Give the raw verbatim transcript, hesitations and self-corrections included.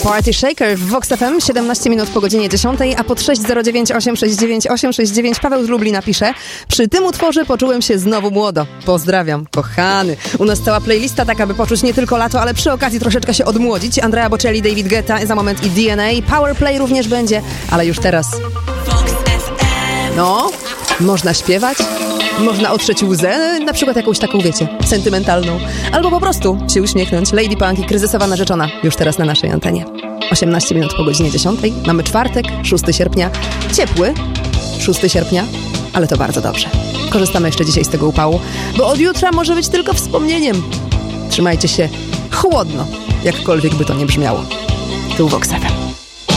Party Shaker w Vox F M, siedemnaście minut po godzinie dziesiątej, a pod sześć zero dziewięć osiem sześć dziewięć osiem sześć dziewięć Paweł z Lublina pisze: przy tym utworze poczułem się znowu młodo. Pozdrawiam, kochany. U nas cała playlista tak, aby poczuć nie tylko lato, ale przy okazji troszeczkę się odmłodzić. Andrea Bocelli, David Guetta, za moment i D N A. Powerplay również będzie, ale już teraz. No, można śpiewać, można otrzeć łzę, na przykład jakąś taką, wiecie, sentymentalną. Albo po prostu się uśmiechnąć. Lady Punk i kryzysowa narzeczona już teraz na naszej antenie. osiemnaście minut po godzinie dziesiątej. Mamy czwartek, szóstego sierpnia. Ciepły szóstego sierpnia, ale to bardzo dobrze. Korzystamy jeszcze dzisiaj z tego upału, bo od jutra może być tylko wspomnieniem. Trzymajcie się chłodno, jakkolwiek by to nie brzmiało. Tu Vox F M.